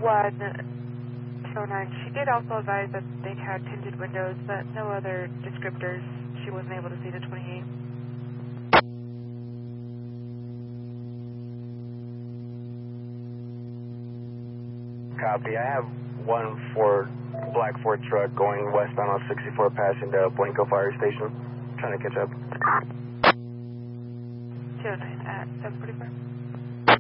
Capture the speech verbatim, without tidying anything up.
one two oh nine, she did also advise that they had tinted windows, but no other descriptors. She wasn't able to see the twenty-eight. Copy. I have one Ford, black Ford truck going westbound on sixty-four passing the Blanco Fire Station. Trying to catch up. two oh nine at seven forty-four.